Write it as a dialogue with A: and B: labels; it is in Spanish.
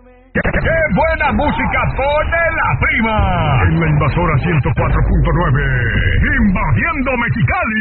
A: ¡Qué buena música pone la prima! En la Invasora 104.9, invadiendo Mexicali.